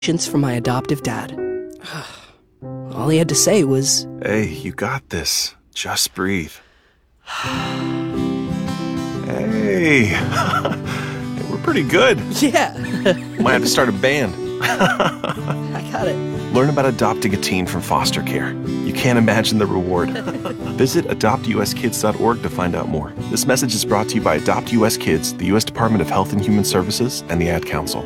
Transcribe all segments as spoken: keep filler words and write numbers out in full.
from my adoptive dad. All he had to say was, "Hey, you got this. Just breathe." Hey, we're pretty good. Yeah. Might have to start a band. I got it. Learn about adopting a teen from foster care. You can't imagine the reward. Visit adopt u s kids dot org to find out more. This message is brought to you by Adopt U S Kids, the U S Department of Health and Human Services, and the Ad Council.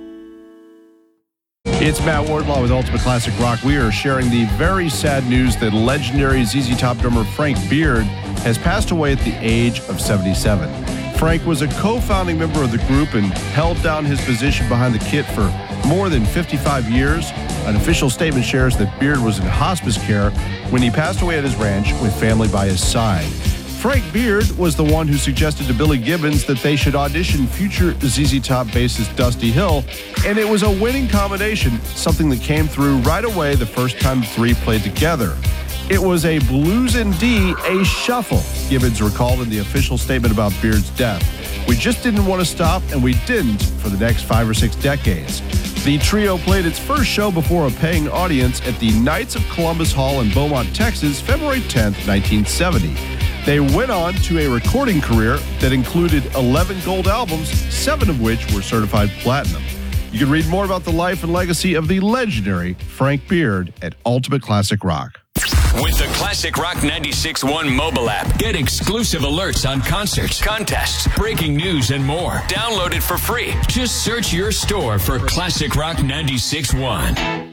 It's Matt Wardlaw with Ultimate Classic Rock. We are sharing the very sad news that legendary Z Z Top drummer Frank Beard has passed away at the age of seventy-seven. Frank was a co-founding member of the group and held down his position behind the kit for more than fifty-five years. An official statement shares that Beard was in hospice care when he passed away at his ranch with family by his side. Frank Beard was the one who suggested to Billy Gibbons that they should audition future Z Z Top bassist Dusty Hill, and it was a winning combination, something that came through right away the first time the three played together. It was a blues in D, a shuffle, Gibbons recalled in the official statement about Beard's death. We just didn't want to stop, and we didn't for the next five or six decades. The trio played its first show before a paying audience at the Knights of Columbus Hall in Beaumont, Texas, February tenth, nineteen seventy. They went on to a recording career that included eleven gold albums, seven of which were certified platinum. You can read more about the life and legacy of the legendary Frank Beard at Ultimate Classic Rock. With the Classic Rock ninety-six point one mobile app, get exclusive alerts on concerts, contests, breaking news, and more. Download it for free. Just search your store for Classic Rock ninety-six point one.